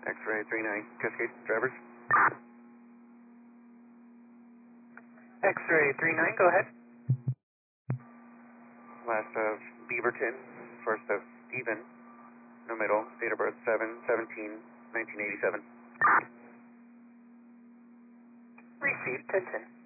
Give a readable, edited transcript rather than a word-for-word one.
X-ray 39, Cascade, drivers. X-ray 39, go ahead. Last of Beaverton, first of Stephen, no middle, date of birth 7/17/1987. Received, 1010.